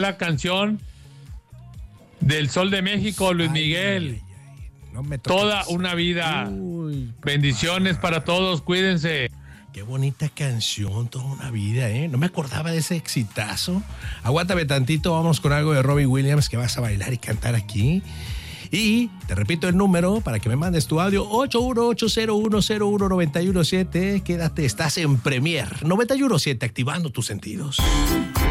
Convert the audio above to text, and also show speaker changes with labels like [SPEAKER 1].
[SPEAKER 1] la canción del Sol de México, Luis Miguel.
[SPEAKER 2] No me
[SPEAKER 1] Toda una vida.
[SPEAKER 2] Uy,
[SPEAKER 1] bendiciones para todos, cuídense.
[SPEAKER 2] qué bonita canción, toda una vida, ¿eh? No me acordaba de ese exitazo. Aguántame tantito, vamos con algo de Robbie Williams que vas a bailar y cantar aquí. Y te repito el número para que me mandes tu audio, 81801019117. Quédate, estás en Premier 91.7, activando tus sentidos.